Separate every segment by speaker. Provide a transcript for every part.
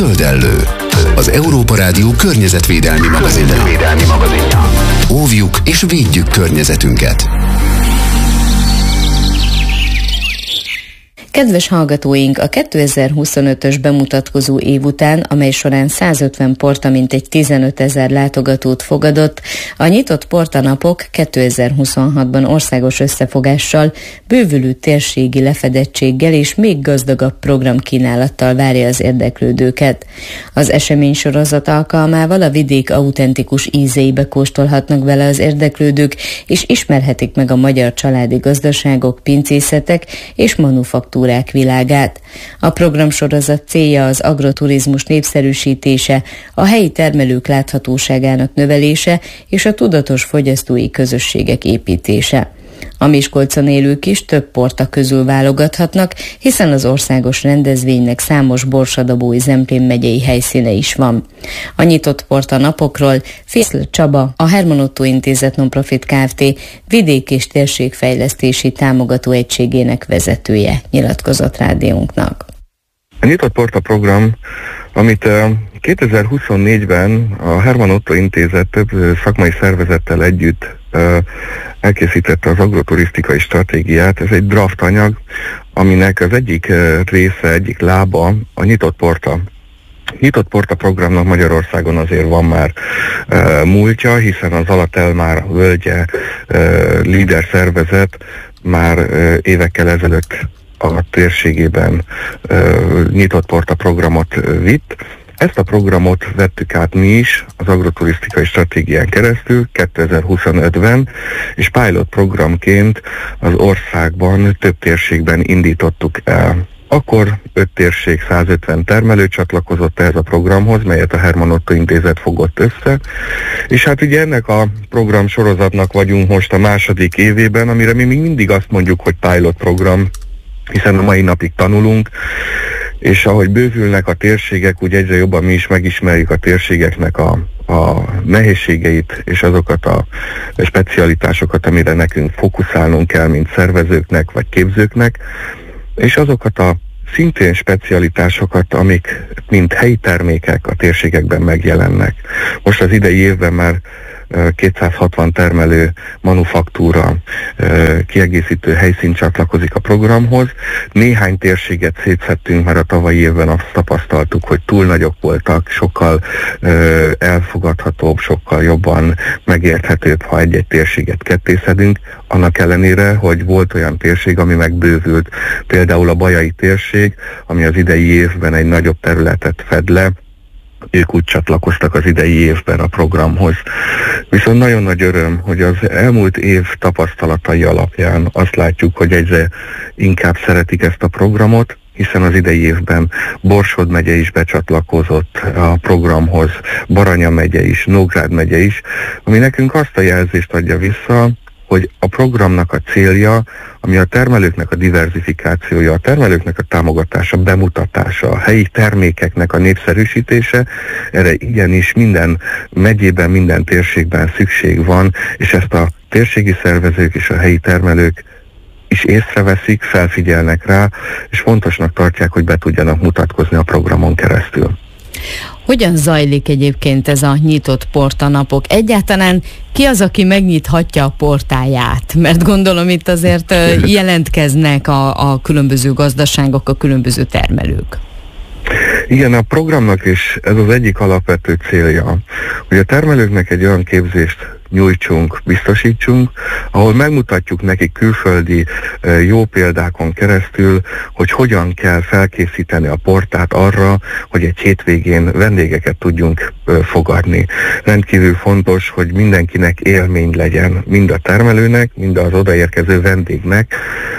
Speaker 1: Zöldellő, az Európa Rádió környezetvédelmi magazinja. Óvjuk és védjük környezetünket.
Speaker 2: Kedves hallgatóink, a 2025-ös bemutatkozó év után, amely során 150 porta mintegy 15 000 látogatót fogadott, a nyitott portanapok 2026-ban országos összefogással, bővülő térségi lefedettséggel és még gazdagabb programkínálattal várja az érdeklődőket. Az eseménysorozat alkalmával a vidék autentikus ízeibe kóstolhatnak vele az érdeklődők, és ismerhetik meg a magyar családi gazdaságok, pincészetek és manufaktúrák világát. A programsorozat célja az agroturizmus népszerűsítése, a helyi termelők láthatóságának növelése és a tudatos fogyasztói közösségek építése. A Miskolcon élők is több porta közül válogathatnak, hiszen az országos rendezvénynek számos Borsadabói Zemplén megyei helyszíne is van. A nyitott porta napokról Fészl Csaba, a Herman Ottó Intézet Nonprofit Kft. Vidék- és térségfejlesztési támogató egységének vezetője nyilatkozott rádiónknak.
Speaker 3: A nyitott porta program, amit 2024-ben a Herman Ottó Intézet több szakmai szervezettel együtt elkészítette az agroturisztikai stratégiát. Ez egy draft anyag, aminek az egyik része, egyik lába a nyitott porta. Nyitott porta programnak Magyarországon azért van már múltja, hiszen az Alatelmár völgye líder szervezet már évekkel ezelőtt a térségében nyitott porta programot vitt. Ezt a programot vettük át mi is az agroturisztikai stratégián keresztül 2025-ben, és pilot programként az országban több térségben indítottuk el. Akkor 5 térség, 150 termelő csatlakozott ehhez a programhoz, melyet a Herman Ottó Intézet fogott össze, és hát ugye ennek a program sorozatnak vagyunk most a második évében, amire mi még mindig azt mondjuk, hogy pilot program, hiszen a mai napig tanulunk, és ahogy bővülnek a térségek, úgy egyre jobban mi is megismerjük a térségeknek a nehézségeit, és azokat a specialitásokat, amire nekünk fókuszálnunk kell, mint szervezőknek vagy képzőknek, és azokat a szintén specialitásokat, amik mint helyi termékek a térségekben megjelennek. Most az idei évben már 260 termelő manufaktúra kiegészítő helyszín csatlakozik a programhoz. Néhány térséget szétszettünk, mert a tavalyi évben azt tapasztaltuk, hogy túl nagyok voltak, sokkal elfogadhatóbb, sokkal jobban megérthetőbb, ha egy-egy térséget kettészedünk, annak ellenére, hogy volt olyan térség, ami megbővült. Például a bajai térség, ami az idei évben egy nagyobb területet fed le, ők úgy csatlakoztak az idei évben a programhoz. Viszont nagyon nagy öröm, hogy az elmúlt év tapasztalatai alapján azt látjuk, hogy egyre inkább szeretik ezt a programot, hiszen az idei évben Borsod megye is becsatlakozott a programhoz, Baranya megye is, Nógrád megye is, ami nekünk azt a jelzést adja vissza, hogy a programnak a célja, ami a termelőknek a diverzifikációja, a termelőknek a támogatása, bemutatása, a helyi termékeknek a népszerűsítése, erre igenis minden megyében, minden térségben szükség van, és ezt a térségi szervezők és a helyi termelők is észreveszik, felfigyelnek rá, és fontosnak tartják, hogy be tudjanak mutatkozni a programon keresztül.
Speaker 2: Hogyan zajlik egyébként ez a nyitott portanapok? Egyáltalán ki az, aki megnyithatja a portáját? Mert gondolom itt azért jelentkeznek a különböző gazdaságok, a különböző termelők.
Speaker 3: Igen, a programnak is ez az egyik alapvető célja, hogy a termelőknek egy olyan képzést nyújtsunk, biztosítsunk, ahol megmutatjuk nekik külföldi jó példákon keresztül, hogy hogyan kell felkészíteni a portát arra, hogy egy hétvégén vendégeket tudjunk fogadni. Rendkívül fontos, hogy mindenkinek élmény legyen, mind a termelőnek, mind az odaérkező vendégnek,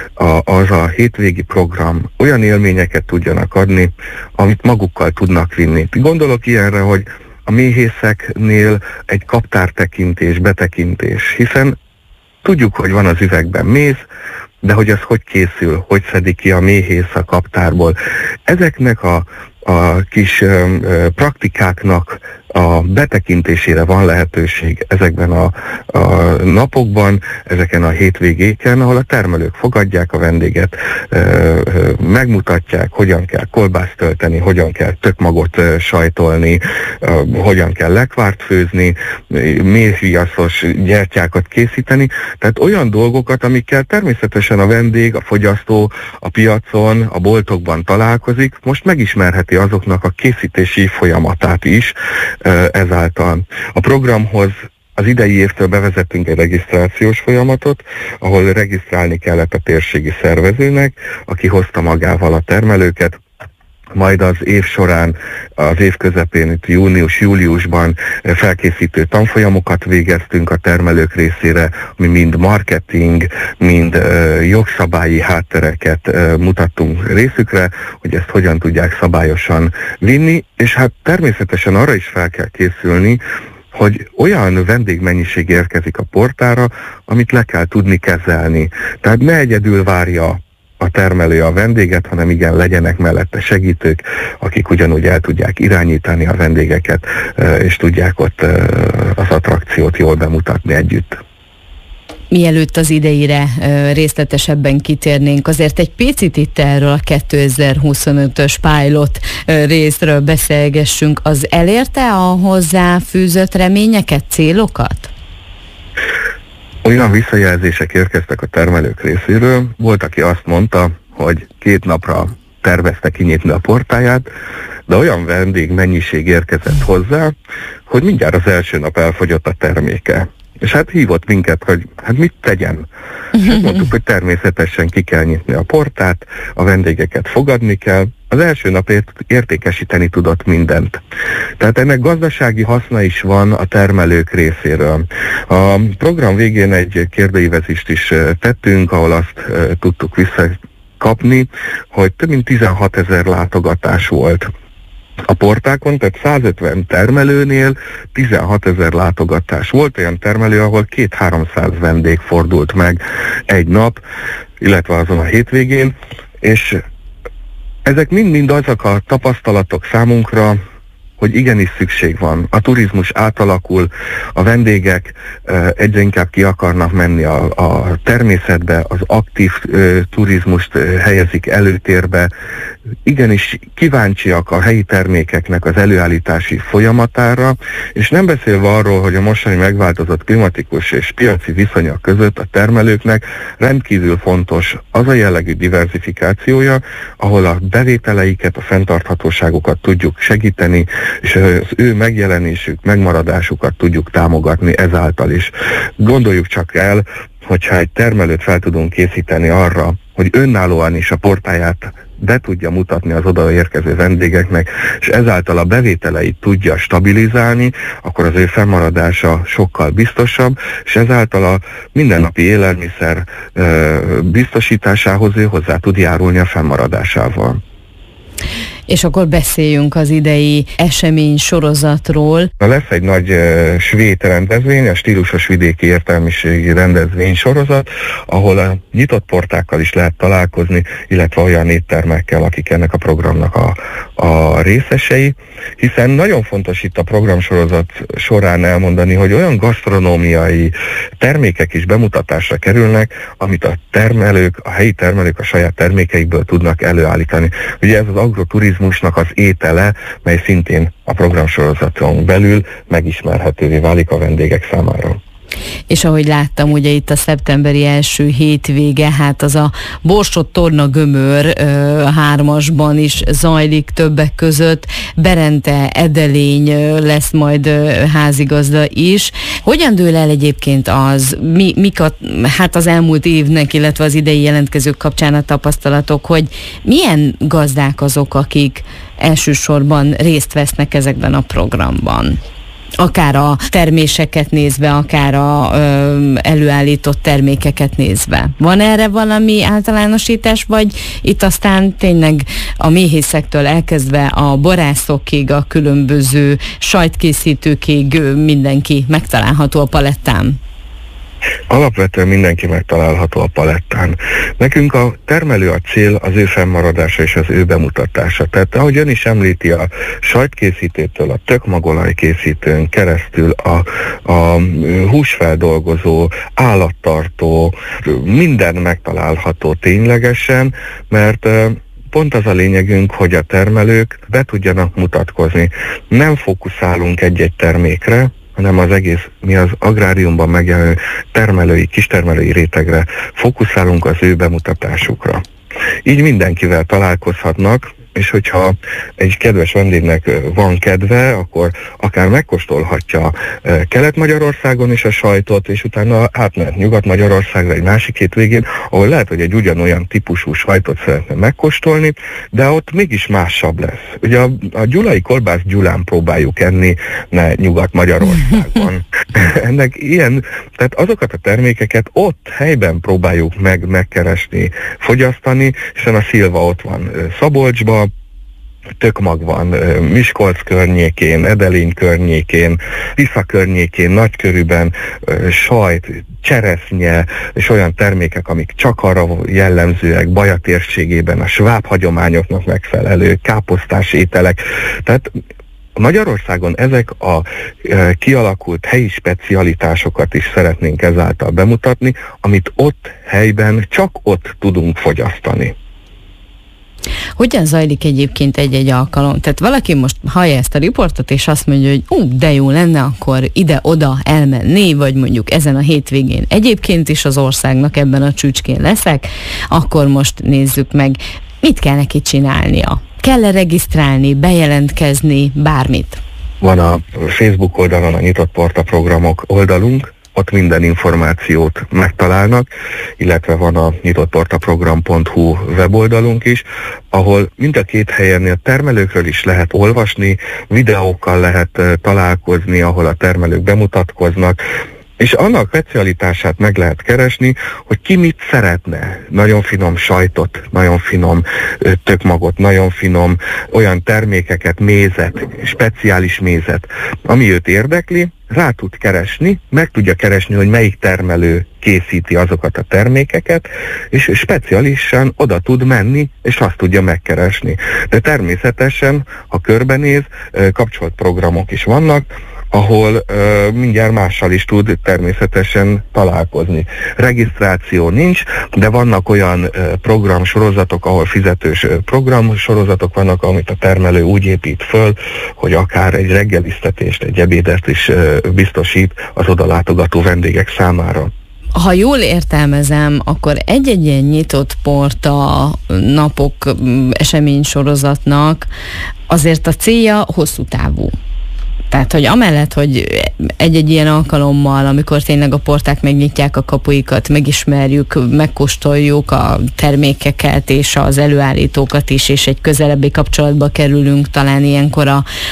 Speaker 3: az a hétvégi program olyan élményeket tudjanak adni, amit magukkal tudnak vinni. Gondolok ilyenre, hogy a méhészeknél egy kaptártekintés, betekintés, hiszen tudjuk, hogy van az üvegben méz, de hogy az hogy készül, hogy szedik ki a méhész a kaptárból. Ezeknek a kis praktikáknak a betekintésére van lehetőség ezekben a napokban, ezeken a hétvégéken, ahol a termelők fogadják a vendéget, megmutatják, hogyan kell kolbászt tölteni, hogyan kell tökmagot sajtolni, hogyan kell lekvárt főzni, mézviaszos gyertyákat készíteni, tehát olyan dolgokat, amikkel természetesen a vendég, a fogyasztó a piacon, a boltokban találkozik, most megismerheti azoknak a készítési folyamatát is ezáltal. A programhoz az idei évtől bevezettünk egy regisztrációs folyamatot, ahol regisztrálni kellett a térségi szervezőnek, aki hozta magával a termelőket, majd az év során, az év közepén, június-júliusban felkészítő tanfolyamokat végeztünk a termelők részére, ami mind marketing, mind jogszabályi háttereket mutattunk részükre, hogy ezt hogyan tudják szabályosan vinni, és hát természetesen arra is fel kell készülni, hogy olyan vendégmennyiség érkezik a portára, amit le kell tudni kezelni. Tehát ne egyedül várja a termelő a vendéget, hanem igen, legyenek mellette segítők, akik ugyanúgy el tudják irányítani a vendégeket, és tudják ott az attrakciót jól bemutatni együtt.
Speaker 2: Mielőtt az idejére részletesebben kitérnénk, azért egy picit itt erről a 2025-ös pilot részről beszélgessünk. Az elérte a hozzáfűzött reményeket, célokat?
Speaker 3: Olyan visszajelzések érkeztek a termelők részéről, volt, aki azt mondta, hogy 2 napra tervezte kinyitni a portáját, de olyan vendégmennyiség érkezett hozzá, hogy mindjárt az első nap elfogyott a terméke. És hát hívott minket, hogy hát mit tegyen. És hát mondtuk, hogy természetesen ki kell nyitni a portát, a vendégeket fogadni kell. Az első nap értékesíteni tudott mindent. Tehát ennek gazdasági haszna is van a termelők részéről. A program végén egy kérdőívezést is tettünk, ahol azt tudtuk visszakapni, hogy több mint 16 000 látogatás volt a portákon, tehát 150 termelőnél 16 000 látogatás. Volt olyan termelő, ahol 200-300 vendég fordult meg egy nap, illetve azon a hétvégén, és ezek mind-mind azok a tapasztalatok számunkra, hogy igenis szükség van. A turizmus átalakul, a vendégek egyre inkább ki akarnak menni a természetbe, az aktív turizmust helyezik előtérbe, igenis kíváncsiak a helyi termékeknek az előállítási folyamatára, és nem beszélve arról, hogy a mostani megváltozott klimatikus és piaci viszonyok között a termelőknek rendkívül fontos az a jellegű diversifikációja, ahol a bevételeiket, a fenntarthatóságukat tudjuk segíteni, és az ő megjelenésük, megmaradásukat tudjuk támogatni ezáltal is. Gondoljuk csak el, hogyha egy termelőt fel tudunk készíteni arra, hogy önállóan is a portáját be tudja mutatni az odaérkező vendégeknek, és ezáltal a bevételeit tudja stabilizálni, akkor az ő fennmaradása sokkal biztosabb, és ezáltal a mindennapi élelmiszer biztosításához ő hozzá tud járulni a fennmaradásával.
Speaker 2: És akkor beszéljünk az idei esemény sorozatról.
Speaker 3: Lesz egy nagy svéd rendezvény, a Stílusos Vidéki Értelmiségi Rendezvény sorozat, ahol a nyitott portákkal is lehet találkozni, illetve olyan éttermekkel, akik ennek a programnak a részesei, hiszen nagyon fontos itt a programsorozat során elmondani, hogy olyan gasztronómiai termékek is bemutatásra kerülnek, amit a termelők, a helyi termelők a saját termékeikből tudnak előállítani. Ugye ez az agroturizmusnak az étele, mely szintén a programsorozaton belül megismerhetővé válik a vendégek számára.
Speaker 2: És ahogy láttam, ugye itt a szeptemberi első hétvége, hát az a Borsod-Torna Gömör 3-asban is zajlik többek között. Berente Edelény lesz majd házigazda is. Hogyan dől el egyébként az, hát az elmúlt évnek, illetve az idei jelentkezők kapcsán a tapasztalatok, hogy milyen gazdák azok, akik elsősorban részt vesznek ezekben a programban? Akár a terméseket nézve, akár a előállított termékeket nézve. Van erre valami általánosítás, vagy itt aztán tényleg a méhészektől elkezdve a borászokig, a különböző sajtkészítőkig mindenki megtalálható a palettán?
Speaker 3: Alapvetően mindenki megtalálható a palettán. Nekünk a termelő a cél, az ő fennmaradása és az ő bemutatása. Tehát ahogy ön is említi, a sajtkészítőtől, a tökmagolaj készítőn keresztül a húsfeldolgozó, állattartó, minden megtalálható ténylegesen, mert pont az a lényegünk, hogy a termelők be tudjanak mutatkozni. Nem fókuszálunk egy-egy termékre, hanem az egész, mi az agráriumban megjelenő termelői, kistermelői rétegre fókuszálunk, az ő bemutatásukra. Így mindenkivel találkozhatnak, és hogyha egy kedves vendégnek van kedve, akkor akár megkóstolhatja Kelet-Magyarországon is a sajtot, és utána átmehet Nyugat-Magyarországra egy másik hétvégén, ahol lehet, hogy egy ugyanolyan típusú sajtot szeretne megkóstolni, de ott mégis másabb lesz. Ugye a gyulai kolbász Gyulán próbáljuk enni, ne Nyugat-Magyarországon. Ennek ilyen, tehát azokat a termékeket ott helyben próbáljuk megkeresni, fogyasztani, hiszen a szilva ott van Szabolcsban, tökmag van Miskolc környékén, Edelén környékén, Tisza környékén, Nagykörűben, sajt, cseresznye, és olyan termékek, amik csak arra jellemzőek, Baja térségében, a sváb hagyományoknak megfelelő, káposztás ételek. Tehát Magyarországon ezek a kialakult helyi specialitásokat is szeretnénk ezáltal bemutatni, amit ott helyben csak ott tudunk fogyasztani.
Speaker 2: Hogyan zajlik egyébként egy-egy alkalom? Tehát valaki most hallja ezt a riportot, és azt mondja, hogy de jó lenne akkor ide-oda elmenni, vagy mondjuk ezen a hétvégén egyébként is az országnak ebben a csücskén leszek, akkor most nézzük meg, mit kell neki csinálnia. Kell-e regisztrálni, bejelentkezni, bármit? Van
Speaker 3: a Facebook oldalon a Nyitott Porta programok oldalunk, ott minden információt megtalálnak, illetve van a nyitottportaprogram.hu weboldalunk is, ahol mind a két helyen a termelőkről is lehet olvasni, videókkal lehet találkozni, ahol a termelők bemutatkoznak, és annak specialitását meg lehet keresni, hogy ki mit szeretne. Nagyon finom sajtot, nagyon finom tökmagot, nagyon finom olyan termékeket, mézet, speciális mézet, ami őt érdekli, rá tud keresni, meg tudja keresni, hogy melyik termelő készíti azokat a termékeket, és speciálisan oda tud menni, és azt tudja megkeresni. De természetesen, ha körbenéz, kapcsolt programok is vannak, ahol mindjárt mással is tud természetesen találkozni. Regisztráció nincs, de vannak olyan programsorozatok, ahol fizetős programsorozatok vannak, amit a termelő úgy épít föl, hogy akár egy reggeliztetést, egy ebédet is biztosít az oda látogató vendégek számára.
Speaker 2: Ha jól értelmezem, akkor egy-egy ilyen nyitott porta napok eseménysorozatnak azért a célja hosszú távú. Tehát, hogy amellett, hogy egy-egy ilyen alkalommal, amikor tényleg a porták megnyitják a kapuikat, megismerjük, megkóstoljuk a termékeket és az előállítókat is, és egy közelebbi kapcsolatba kerülünk talán ilyenkor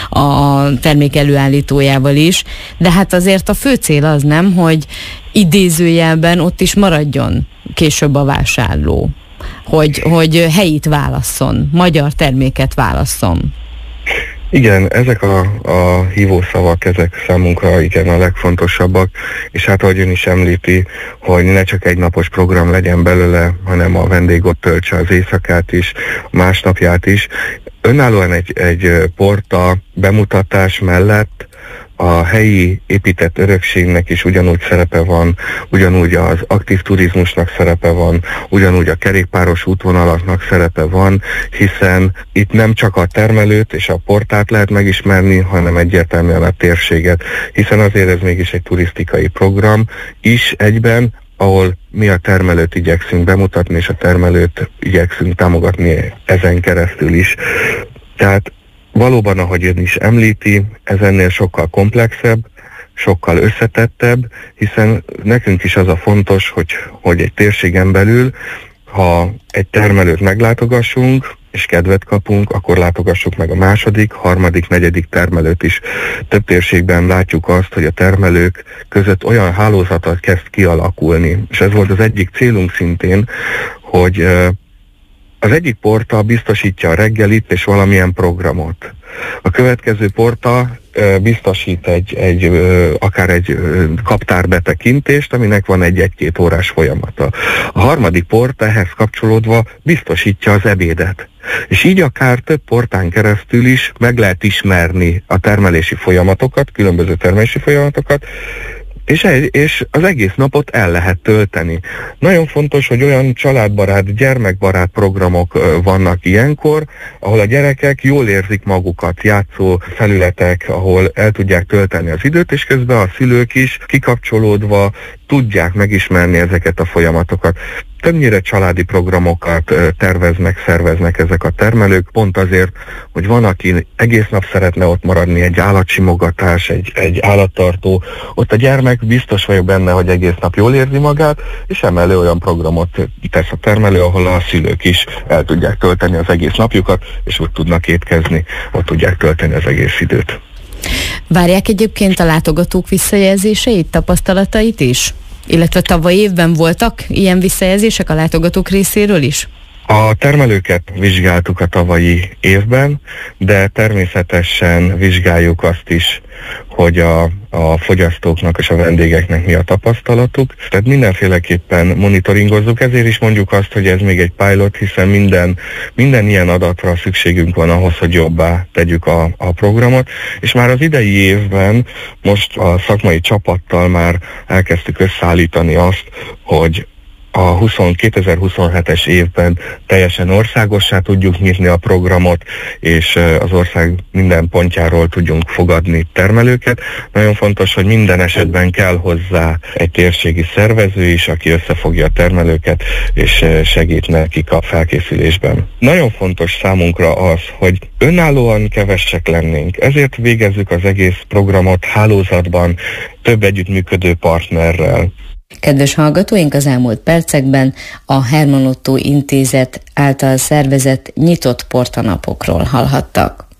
Speaker 2: a termék előállítójával is, de hát azért a fő cél az nem, hogy idézőjelben ott is maradjon később a vásárló, hogy helyit válasszon, magyar terméket válasszon.
Speaker 3: Igen, ezek a hívószavak, ezek számunkra igen a legfontosabbak, és hát ahogy ön is említi, hogy ne csak egy napos program legyen belőle, hanem a vendég ott töltse az éjszakát is, másnapját is. Önállóan egy porta bemutatás mellett a helyi épített örökségnek is ugyanúgy szerepe van, ugyanúgy az aktív turizmusnak szerepe van, ugyanúgy a kerékpáros útvonalaknak szerepe van, hiszen itt nem csak a termelőt és a portát lehet megismerni, hanem egyértelműen a térséget, hiszen azért ez mégis egy turisztikai program is egyben, ahol mi a termelőt igyekszünk bemutatni, és a termelőt igyekszünk támogatni ezen keresztül is. Tehát valóban, ahogy ön is említi, ez ennél sokkal komplexebb, sokkal összetettebb, hiszen nekünk is az a fontos, hogy egy térségen belül, ha egy termelőt meglátogassunk, és kedvet kapunk, akkor látogassuk meg a második, harmadik, negyedik termelőt is. Több térségben látjuk azt, hogy a termelők között olyan hálózatot kezd kialakulni, és ez volt az egyik célunk szintén, hogy Az egyik porta biztosítja a reggelit és valamilyen programot. A következő porta biztosít akár egy kaptárbetekintést, aminek van egy 1-2 órás folyamata. A harmadik porta ehhez kapcsolódva biztosítja az ebédet. És így akár több portán keresztül is meg lehet ismerni a termelési folyamatokat, különböző termelési folyamatokat, és az egész napot el lehet tölteni. Nagyon fontos, hogy olyan családbarát, gyermekbarát programok vannak ilyenkor, ahol a gyerekek jól érzik magukat, játszó felületek, ahol el tudják tölteni az időt, és közben a szülők is kikapcsolódva tudják megismerni ezeket a folyamatokat. Többnyire családi programokat terveznek, szerveznek ezek a termelők, pont azért, hogy van, aki egész nap szeretne ott maradni, egy állatsimogatás, egy állattartó, ott a gyermek biztos vagyok benne, hogy egész nap jól érzi magát, és emellé olyan programot tesz a termelő, ahol a szülők is el tudják tölteni az egész napjukat, és ott tudnak étkezni, ott tudják tölteni az egész időt.
Speaker 2: Várják egyébként a látogatók visszajelzéseit, tapasztalatait is? Illetve tavaly évben voltak ilyen visszajelzések a látogatók részéről is?
Speaker 3: A termelőket vizsgáltuk a tavalyi évben, de természetesen vizsgáljuk azt is, hogy a fogyasztóknak és a vendégeknek mi a tapasztalatuk. Tehát mindenféleképpen monitoringozzuk, ezért is mondjuk azt, hogy ez még egy pilot, hiszen minden ilyen adatra szükségünk van ahhoz, hogy jobbá tegyük a programot, és már az idei évben most a szakmai csapattal már elkezdtük összeállítani azt, hogy a 2027-es évben teljesen országossá tudjuk nyitni a programot, és az ország minden pontjáról tudjunk fogadni termelőket. Nagyon fontos, hogy minden esetben kell hozzá egy térségi szervező is, aki összefogja a termelőket, és segít nekik a felkészülésben. Nagyon fontos számunkra az, hogy önállóan kevesek lennénk. Ezért végezzük az egész programot hálózatban, több együttműködő partnerrel.
Speaker 2: Kedves hallgatóink, az elmúlt percekben a Hermann Ottó Intézet által szervezett nyitott portanapokról hallhattak.